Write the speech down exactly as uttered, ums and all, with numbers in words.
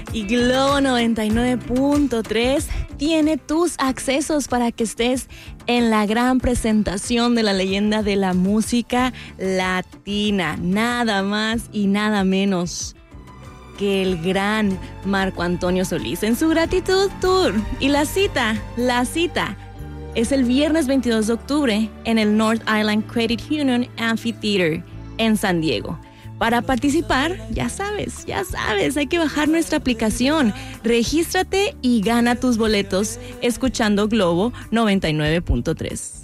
Y Globo noventa y nueve punto tres tiene tus accesos para que estés en la gran presentación de la leyenda de la música latina. Nada más y nada menos que el gran Marco Antonio Solís en su Gratitud Tour. Y la cita, la cita es el viernes veintidós de octubre en el North Island Credit Union Amphitheater en San Diego. Para participar, ya sabes, ya sabes, hay que bajar nuestra aplicación. Regístrate y gana tus boletos escuchando Globo noventa y nueve punto tres.